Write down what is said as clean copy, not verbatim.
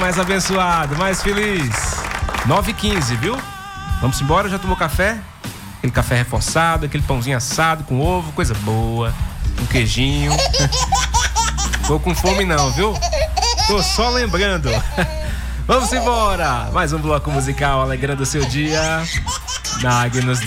mais abençoado, mais feliz. 9h15, viu? Vamos embora, já tomou café? Aquele café reforçado, aquele pãozinho assado com ovo, coisa boa. Um queijinho. Tô com fome não, viu? Tô só lembrando. Vamos embora. Mais um bloco musical alegrando o seu dia. Na Agnus